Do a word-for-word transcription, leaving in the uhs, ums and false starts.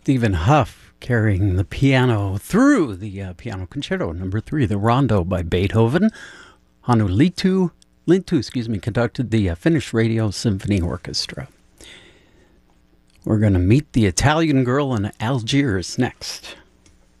Stephen Huff carrying the piano through the uh, Piano Concerto Number Three, the Rondo by Beethoven. Hannu Lintu, Lintu, excuse me, conducted the uh, Finnish Radio Symphony Orchestra. We're going to meet the Italian girl in Algiers next.